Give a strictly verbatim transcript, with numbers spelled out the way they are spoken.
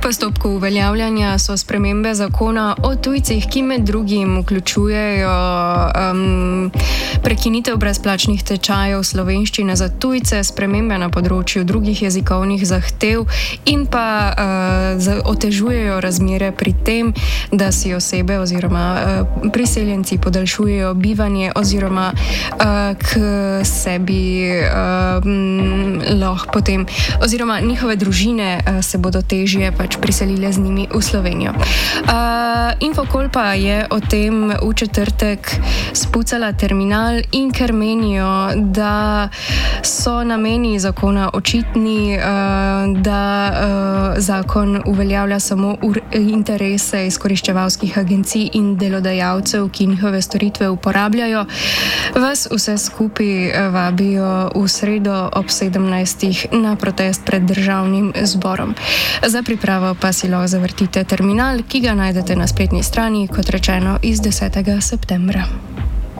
postopku uveljavljanja so spremembe zakona o tujcih, ki med drugim vključujejo um, prekinitev brezplačnih tečajev slovenščine za tujce, spremembe na področju drugih jezikovnih zahtev in pa uh, otežujejo razmere pri tem, da si osebe oziroma uh, priseljenci podaljšujejo bivanje oziroma uh, k sebi uh, m, lahko potem, oziroma njihove družine uh, se bodo težje pač priselile z njimi v Slovenijo. Uh, Infokol pa je o tem v četrtek spucala terminal in ker menijo, da so nameni zakona očitni, uh, da uh, zakon uveljavlja samo interese izkoriščevalskih agencij in delodajalcev, ki njihove storitve uporabljajo, vas vse skupaj vabijo v sredo ob sedemnajstih na protest pred državnim zborom. Za pripravo pa si lahko zavrtite terminal, ki ga najdete na spletni strani, kot rečeno, iz desetega septembra.